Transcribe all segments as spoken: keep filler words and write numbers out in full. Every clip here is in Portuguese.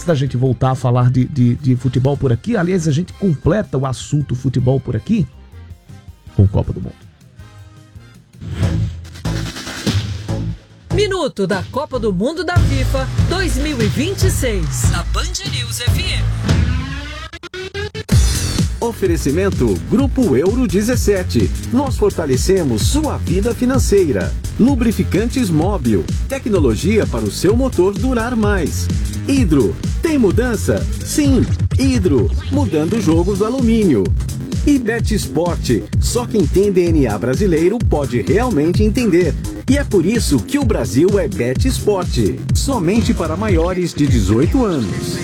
da gente voltar a falar de, de, de futebol por aqui, aliás, a gente completa o assunto futebol por aqui com Copa do Mundo. Minuto da Copa do Mundo da FIFA dois mil e vinte e seis, na Band News F M. Oferecimento Grupo Euro dezessete. Nós fortalecemos sua vida financeira. Lubrificantes Móbil. Tecnologia para o seu motor durar mais. Hidro. Tem mudança? Sim. Hidro. Mudando o jogo do alumínio. E Betsport. Só quem tem D N A brasileiro pode realmente entender. E é por isso que o Brasil é Betsport. Somente para maiores de dezoito anos.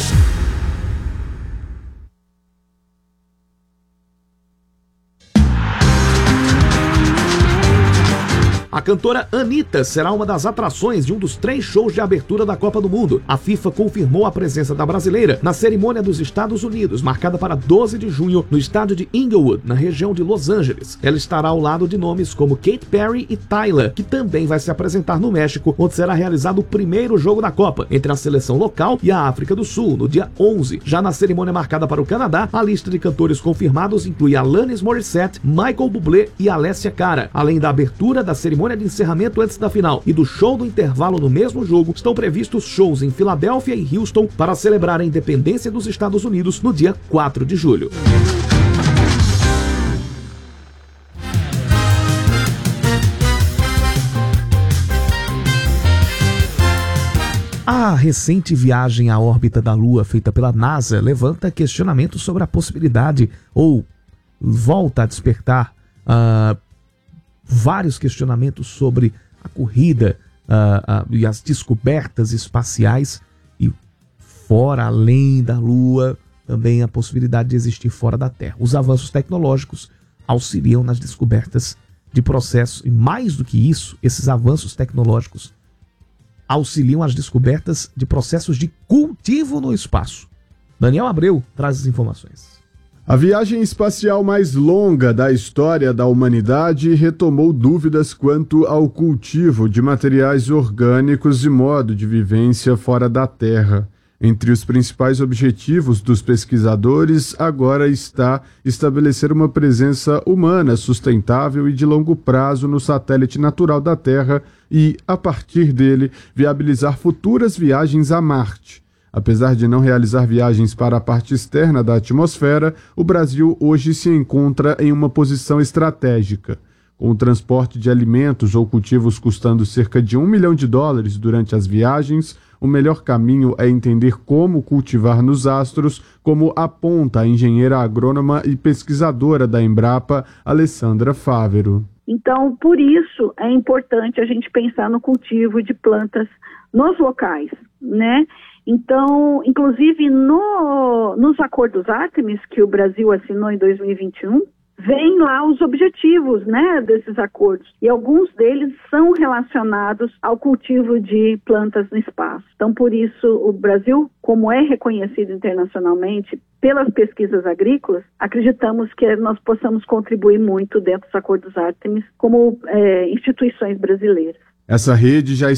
A cantora Anitta será uma das atrações de um dos três shows de abertura da Copa do Mundo. A FIFA confirmou a presença da brasileira na cerimônia dos Estados Unidos, marcada para doze de junho, no estádio de Inglewood, na região de Los Angeles. Ela estará ao lado de nomes como Katy Perry e Tyla, que também vai se apresentar no México, onde será realizado o primeiro jogo da Copa, entre a seleção local e a África do Sul, no dia onze. Já na cerimônia marcada para o Canadá, a lista de cantores confirmados inclui Alanis Morissette, Michael Bublé e Alessia Cara. Além da abertura da cerimônia de encerramento antes da final e do show do intervalo no mesmo jogo, estão previstos shows em Filadélfia e Houston para celebrar a independência dos Estados Unidos no dia quatro de julho. A recente viagem à órbita da Lua feita pela NASA levanta questionamentos sobre a possibilidade, ou volta a despertar uh, vários questionamentos sobre a corrida uh, uh, e as descobertas espaciais, e fora, além da Lua, também a possibilidade de existir fora da Terra. Os avanços tecnológicos auxiliam nas descobertas de processos, e mais do que isso, esses avanços tecnológicos auxiliam as descobertas de processos de cultivo no espaço. Daniel Abreu traz as informações. A viagem espacial mais longa da história da humanidade retomou dúvidas quanto ao cultivo de materiais orgânicos e modo de vivência fora da Terra. Entre os principais objetivos dos pesquisadores agora está estabelecer uma presença humana sustentável e de longo prazo no satélite natural da Terra e, a partir dele, viabilizar futuras viagens a Marte. Apesar de não realizar viagens para a parte externa da atmosfera, o Brasil hoje se encontra em uma posição estratégica. Com o transporte de alimentos ou cultivos custando cerca de um milhão de dólares durante as viagens, o melhor caminho é entender como cultivar nos astros, como aponta a engenheira agrônoma e pesquisadora da Embrapa, Alessandra Fávero. Então, por isso, é importante a gente pensar no cultivo de plantas nos locais, né? Então, inclusive no, nos acordos Artemis, que o Brasil assinou em dois mil e vinte e um, vem lá os objetivos, né, desses acordos. E alguns deles são relacionados ao cultivo de plantas no espaço. Então, por isso, o Brasil, como é reconhecido internacionalmente pelas pesquisas agrícolas, acreditamos que nós possamos contribuir muito dentro dos acordos Artemis como é, instituições brasileiras. Essa rede já